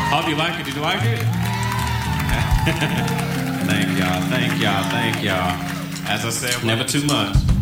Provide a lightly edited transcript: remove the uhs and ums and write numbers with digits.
Hope you like it. Did you like it? Thank y'all. As I said, never too much.